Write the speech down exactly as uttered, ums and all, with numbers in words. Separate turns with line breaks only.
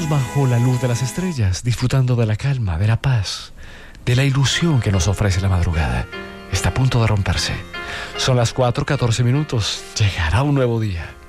Estamos bajo la luz de las estrellas, disfrutando de la calma, de la paz, de la ilusión que nos ofrece la madrugada. Está a punto de romperse. Son las cuatro catorce minutos. Llegará un nuevo día.